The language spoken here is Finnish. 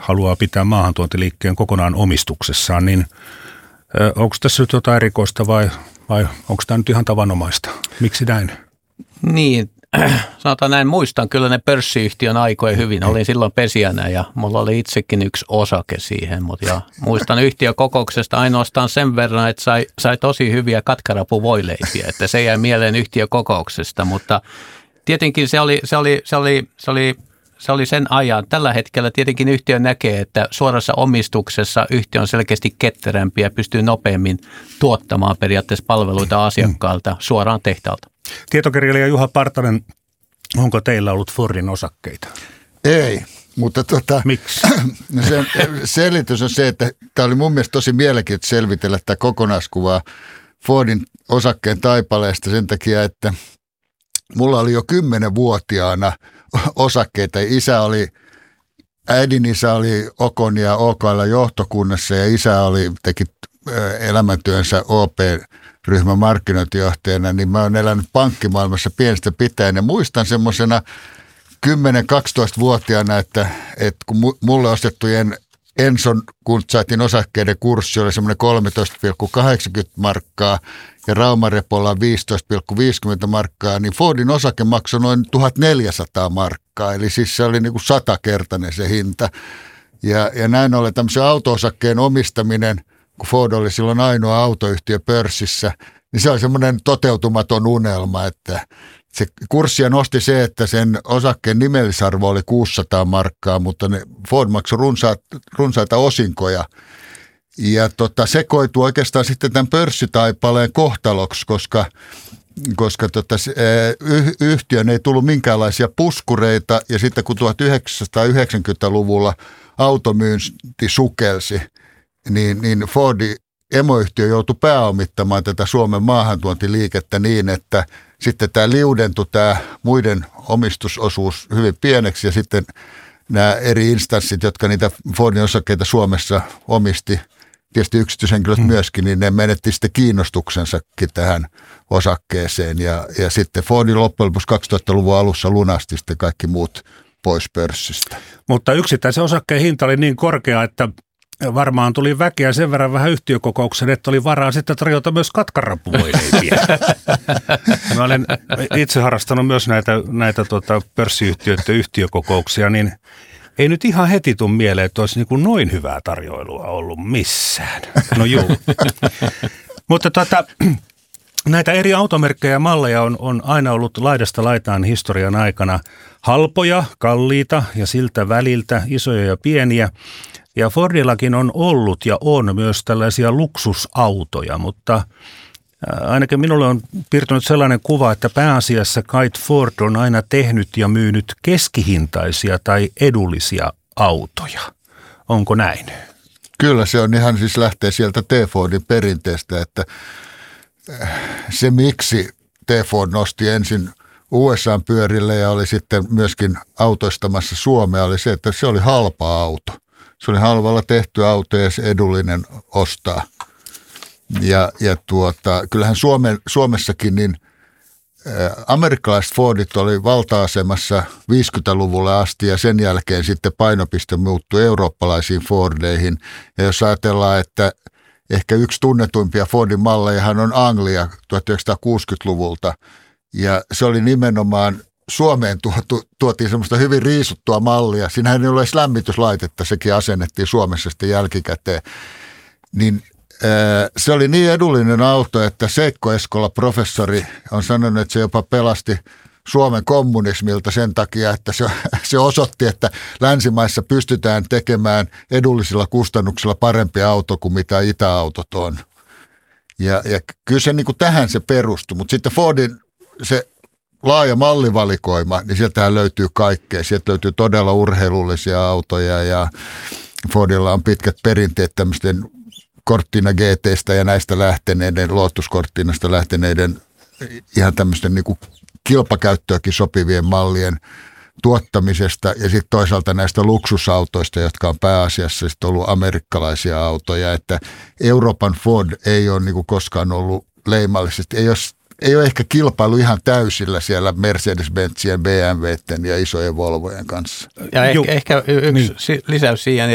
haluaa pitää maahantuontiliikkeen kokonaan omistuksessaan, niin onko tässä nyt jotain erikoista vai onko tämä nyt ihan tavanomaista? Miksi näin? Niin, sanotaan näin, muistan kyllä ne pörssiyhtiön aikoja hyvin. Olin silloin pesijänä ja mulla oli itsekin yksi osake siihen, mutta muistan yhtiökokouksesta ainoastaan sen verran, että sai tosi hyviä katkarapuvoileipiä, että se jäi mieleen yhtiökokouksesta, mutta tietenkin se oli sen ajan. Tällä hetkellä tietenkin yhtiö näkee, että suorassa omistuksessa yhtiö on selkeästi ketterämpi ja pystyy nopeammin tuottamaan periaatteessa palveluita asiakkailta suoraan tehtaalta. Tietokirjailija Juha Partanen, onko teillä ollut Fordin osakkeita? Ei, mutta miksi? Se selitys on se, että tämä oli mun mielestä tosi mielenkiintoista selvitellä tätä kokonaiskuvaa Fordin osakkeen taipaleesta sen takia, että mulla oli jo 10-vuotiaana osakkeita. Äidin isä oli Okon ja OKL johtokunnassa ja isä teki elämäntyönsä OP-ryhmän markkinointijohtajana, niin mä oon elänyt pankkimaailmassa pienestä pitäen ja muistan semmoisena 10-12-vuotiaana, että kun mulle ostettujen Enson Kuntsaitin osakkeiden kurssi oli semmoinen 13,80 markkaa ja Raumarepolla 15,50 markkaa, niin Fordin osake maksoi noin 1400 markkaa, eli siis se oli niin kuin 100-kertainen se hinta. Ja näin ollen tämmöisen auto-osakkeen omistaminen, kun Ford oli silloin ainoa autoyhtiö pörssissä, niin se oli semmoinen toteutumaton unelma, että se kurssia nosti se, että sen osakkeen nimellisarvo oli 600 markkaa, mutta Ford maksoi runsaita osinkoja. Ja se koitui oikeastaan sitten tämän pörssitaipaleen kohtaloksi, koska yhtiön ei tullut minkäänlaisia puskureita. Ja sitten kun 1990-luvulla automyynti sukelsi, niin Fordin emoyhtiö joutui pääomittamaan tätä Suomen maahantuontiliikettä niin, että sitten tämä liudentui tämä muiden omistusosuus hyvin pieneksi ja sitten nämä eri instanssit, jotka niitä Fordin osakkeita Suomessa omisti, tietysti yksityishenkilöt myöskin, niin ne menetti sitten kiinnostuksensakin tähän osakkeeseen ja sitten Fordin loppujen lopuksi 2000-luvun alussa lunasti sitten kaikki muut pois pörssistä. Mutta yksittäisen osakkeen hinta oli niin korkea, että varmaan tuli väkeä sen verran vähän yhtiökokouksen, että oli varaa sitten tarjota myös katkarapuvoileipiä. Mä olen itse harrastanut myös näitä pörssiyhtiöiden yhtiökokouksia, niin ei nyt ihan heti tule mieleen, että olisi niin kuin noin hyvää tarjoilua ollut missään. No juu. Mutta näitä eri automerkkejä ja malleja on aina ollut laidasta laitaan historian aikana halpoja, kalliita ja siltä väliltä isoja ja pieniä. Ja Fordillakin on ollut ja on myös tällaisia luksusautoja, mutta ainakin minulle on piirtynyt sellainen kuva, että pääasiassa kai Ford on aina tehnyt ja myynyt keskihintaisia tai edullisia autoja. Onko näin? Kyllä se on ihan siis lähtee sieltä T-Fordin perinteestä, että se miksi T-Ford nosti ensin USA:n pyörille ja oli sitten myöskin autoistamassa Suomea oli se, että se oli halpa auto. Se oli halvalla tehty auto ja se edullinen ostaa. Ja kyllähän Suomessakin niin amerikkalaiset Fordit oli valta-asemassa 50-luvulle asti ja sen jälkeen sitten painopiste muuttui eurooppalaisiin Fordeihin. Ja jos ajatellaan, että ehkä yksi tunnetuimpia Fordin mallejahan on Anglia 1960-luvulta ja se oli nimenomaan Suomeen tuotiin semmoista hyvin riisuttua mallia. Siinähän ei ole edes lämmityslaitetta, sekin asennettiin Suomessa sitten jälkikäteen. Niin se oli niin edullinen auto, että Seikko Eskola, professori, on sanonut, että se jopa pelasti Suomen kommunismilta sen takia, että se osoitti, että länsimaissa pystytään tekemään edullisilla kustannuksilla parempi auto kuin mitä itäautot on. Ja kyllä se niin kuin tähän se perustui, mutta sitten Fordin se laaja mallivalikoima, niin sieltähän löytyy kaikkea. Sieltä löytyy todella urheilullisia autoja ja Fordilla on pitkät perinteet tämmöisten Cortina GT:stä ja näistä lähteneiden, Lotus Cortinasta lähteneiden ihan tämmöisten niin kuin kilpakäyttöäkin sopivien mallien tuottamisesta ja sitten toisaalta näistä luksusautoista, jotka on pääasiassa sitten ollut amerikkalaisia autoja, että Euroopan Ford ei ole niin kuin koskaan ollut leimallisesti, ei ole ehkä kilpailu ihan täysillä siellä Mercedes-Benzien, BMW:ten ja isojen Volvojen kanssa. Ja ehkä yksi lisäys siihen,